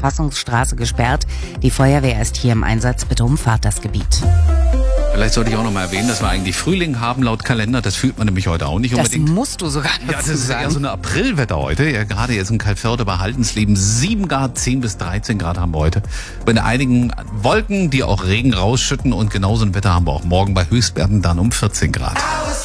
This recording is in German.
Verfassungsstraße gesperrt. Die Feuerwehr ist hier im Einsatz. Bitte umfahrt das Gebiet. Vielleicht sollte ich auch noch mal erwähnen, dass wir eigentlich Frühling haben laut Kalender. Das fühlt man nämlich heute auch nicht unbedingt. Das musst du sogar Ja, das ist eher so eine Aprilwetter heute. Ja, gerade jetzt in Calvörde bei Haldensleben 7 Grad, 10 bis 13 Grad haben wir heute. Bei einigen Wolken, die auch Regen rausschütten, und genauso ein Wetter haben wir auch morgen bei Höchstwerten dann um 14 Grad.